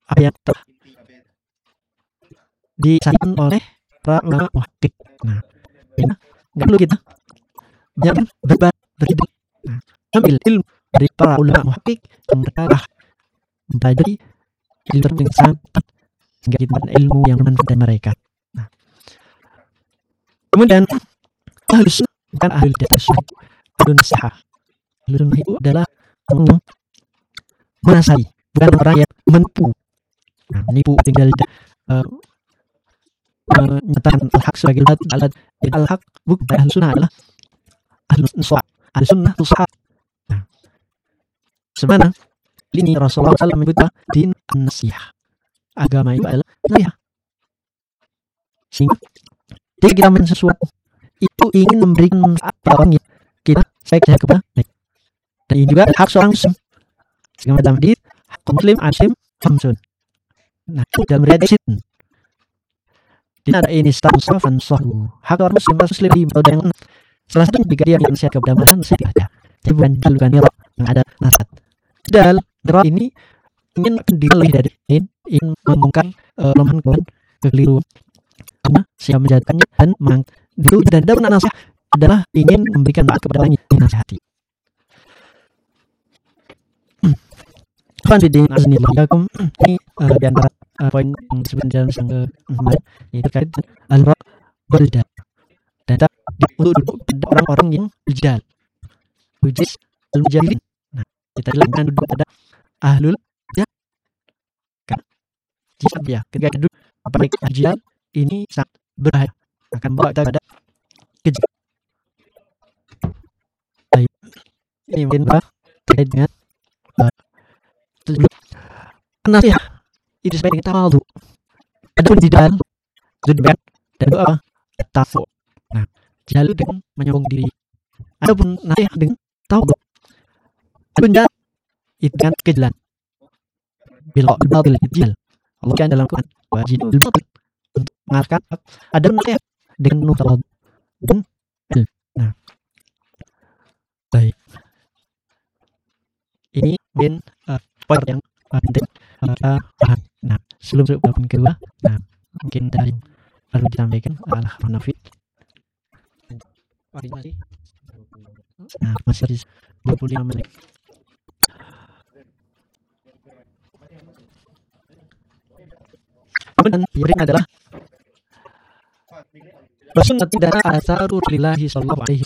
apa yang telah disampaikan oleh para ulama muhakkik. Nah, ya, nggak perlu kita jangan berdebat. Nah, ambil ilmu dari para ulama muhakkik yang mereka telah mempelajari ilmu yang sangat sehingga kita dapat ilmu yang bermanfaat dari mereka. Nah, kemudian ahlus sunnah bukan ahlul bidah syahid, ahlun nasiha. Ahlus sunnah itu adalah orang yang menasihati, bukan orang yang menipu. Nah, menipu tinggal menyatakan al-haq sebagai al-haq, bukan ahlus sunnah adalah ahlus nusha, ahlus sunnah nusha. Nah, sebenarnya ini Rasulullah SAW menyebutnya din an-nasihah, agama itu adalah nasihah. Sehingga jika kita melakukan sesuatu itu ingin memberikan manfaat pada orang yang kita sampaikan kepada mereka. Dan ini juga hak seorang muslim. Sehingga dalam hadis hak muslim asim khamsun. Nah, itu dalam riwayat Muslim. Di ada ini status fan sahu. Hak orang muslim di dengan salah satu jika dia menasihat kepada mereka nasihat ada. Jadi bukan nira yang ada nasihat. Padahal nira ini ingin dilih dari ingin membongkar kelemahan kekeliruan karena siapa menjadikannya dan itu dan dalam nasihat adalah ingin memberikan manfaat kepada orang yang dinasihati. Fidin aznillahu ini di antara poin yang disebut dalam sang keempat yaitu terkait al-ra berda dan untuk orang-orang yang berjal hujis al-mujahidin. Nah, kita jelaskan duduk pada ahlul ya kan jika dia ketika duduk apalagi berjal ini sangat berbahaya, akan membawa kita pada kejahatan. Baik, ini mungkin terkait dengan nasihat itu sesuai dengan tawadhu. Adapun jidal debat dan doa tafu. Nah, jidal dengan menyombong diri. Adapun nasihat dengan tawadhu. Adapun jidal itu dengan kejalan. Bila batil jidal. Allah kan dalam Quran wajib bil batil untuk mengarahkan ada nasihat dengan penuh tawadhu dan ilmu. Nah, baik. Ini mungkin poin yang penting kita paham. Nah, sebelum masuk poin kedua, nah mungkin dari yang perlu disampaikan adalah Ronafid. Nah, masih ada 25 menit. Kemudian yang adalah bersunnah tidak asarul lillahi sallallahu alaihi